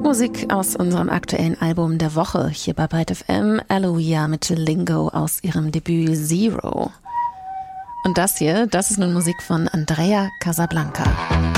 Musik aus unserem aktuellen Album der Woche hier bei Byte FM, Aloia mit Lingo aus ihrem Debüt Zero. Und das hier, das ist nun Musik von Andrea Casablanca.